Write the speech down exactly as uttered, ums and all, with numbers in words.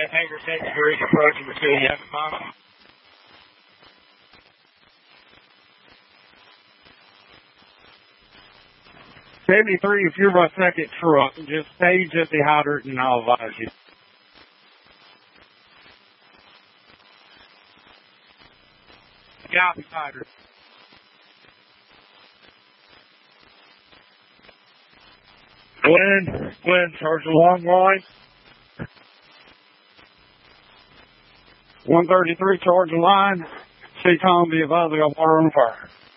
Jet Hangar ten degrees approaching the city at the time. seventy-three, if you're my second truck, just stage at the hydrant and I'll advise you. Copy, hydrant. Glenn, Glenn, Sergeant Long Line. one thirty-three, Sergeant Line. C-Com, be advised, I got water on fire.